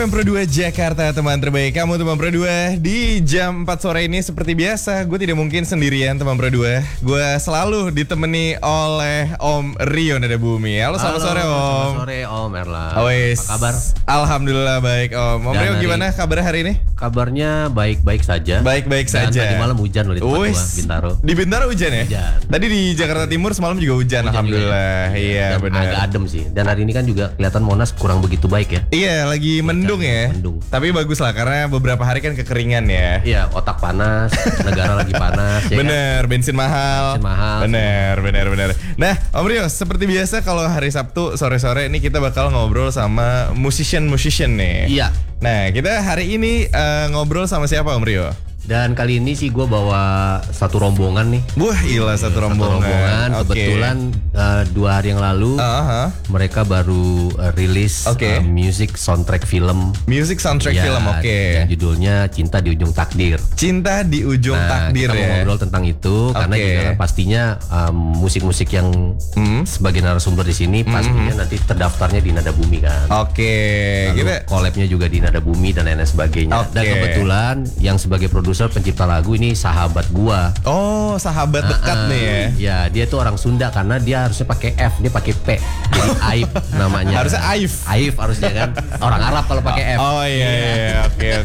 Pro 2 Jakarta, teman terbaik kamu teman Pro 2. Di jam 4 sore ini seperti biasa, gue tidak mungkin sendirian teman Pro 2. Gue selalu ditemani oleh Om Rio Nada Bumi. Halo, selamat sore Om. Selamat sore Om Erla. Apa kabar? Alhamdulillah baik Om. Om Rio gimana kabar hari ini? Kabarnya baik-baik saja. Baik-baik saja. Tadi malam hujan loh di tempat gua, Bintaro. Di Bintaro hujan ya? Hujan. Tadi di Jakarta Timur semalam juga hujan alhamdulillah. Iya benar. Agak adem sih. Dan hari ini kan juga kelihatan Monas kurang begitu baik ya. Iya, lagi mendung ya. Mendung. Tapi bagus lah karena beberapa hari kan kekeringan ya. Iya, otak panas, negara lagi panas. Ya Bener, kan? bensin mahal. Bensin mahal. Bener. Nah, Om Rio, seperti biasa kalau hari Sabtu sore-sore ini kita bakal ngobrol sama musician nih. Iya. Nah, kita hari ini ngobrol sama siapa Om Rio? Dan kali ini sih gue bawa satu rombongan nih. Wah, gila satu rombongan. Oke. Kebetulan 2 hari yang lalu mereka baru rilis music soundtrack film. Music soundtrack Ya, film, oke. Yang judulnya Cinta di Ujung Takdir. Cinta di Ujung Takdir kita ya. mau ngobrol tentang itu karena juga kan pastinya musik-musik yang sebagai narasumber di sini pastinya nanti terdaftarnya di Nada Bumi kan. Oke. Lalu collabnya juga di Nada Bumi dan lain sebagainya. Dan kebetulan yang sebagai produser pencipta lagu ini sahabat gua. Oh, sahabat dekat nih ya. Ya, dia tuh orang Sunda karena dia harusnya pakai F, dia pakai P. Jadi Aif namanya. Harusnya Aif. Aif harusnya kan. Orang Arab kalau pakai F. Oh iya.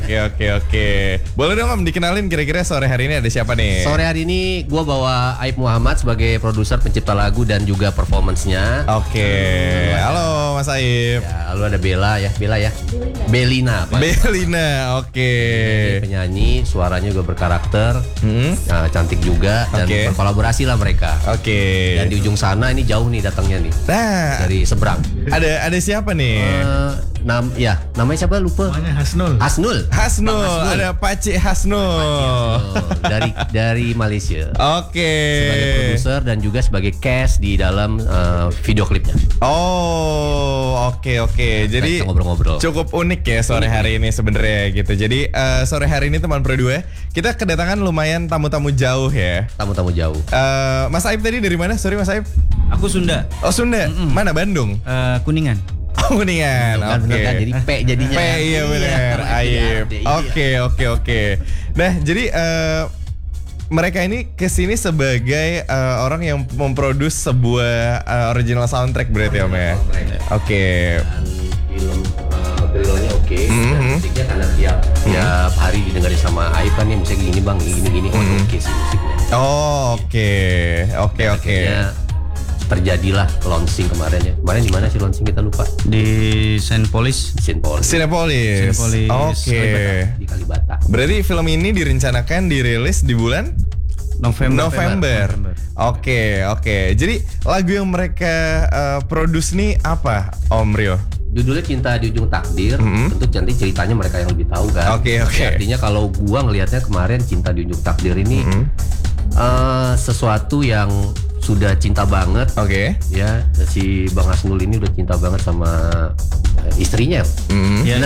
Oke. Boleh dong Om dikenalin kira-kira sore hari ini ada siapa nih? Sore hari ini gue bawa Aif Muhammad sebagai produser pencipta lagu dan juga performance-nya. Oke. Halo Mas Aif. Ya, lalu ada Bella ya. Belina. Belina, oke. Penyanyi, suaranya juga berkarakter, cantik juga dan berkolaborasi lah mereka. Oke. Dan di ujung sana ini jauh nih datangnya nih. Nah, dari seberang. Ada siapa nih? Namanya siapa lupa? Namanya Hasnul. Ada Pakcik Hasnul. Dari Malaysia. Oke. Sebagai produser dan juga sebagai cast di dalam video klipnya. Oh, oke. Jadi kita ngobrol-ngobrol. Cukup unik ya sore hari ini sebenarnya gitu. Jadi sore hari ini teman Pro 2 kita kedatangan lumayan tamu-tamu jauh ya. Tamu-tamu jauh. Mas Aif tadi dari mana? Sorry Mas Aif. Aku Sunda. Oh Sunda. Mana Bandung? Kuningan. Oh, Kuningan. Oke. Kan, jadi P jadinya. P iya benar. Aif. Oke. Nah, jadi mereka ini kesini sebagai orang yang memproduce sebuah original soundtrack berarti Om ya. Oke. Dan film trailernya oke. Dan musiknya karena tiap hari didengarin sama Aif kan nih musiknya gini bang, gini. Oke sih musiknya. Oh, oke. Akhirnya terjadilah launching kemarin ya. Kemarin di mana sih launching kita lupa? Di Cinepolis. Cinepolis. Oke. Di Kalibata. Berarti film ini direncanakan dirilis di bulan November. Oke. Jadi lagu yang mereka produce nih apa Om Rio? Judulnya Cinta di Ujung Takdir. Tentu nanti ceritanya mereka yang lebih tahu kan. Oke. Artinya kalau gua ngelihatnya kemarin Cinta di Ujung Takdir ini sesuatu yang sudah cinta banget. Oke. Ya, si Bang Hasnul ini udah cinta banget sama istrinya.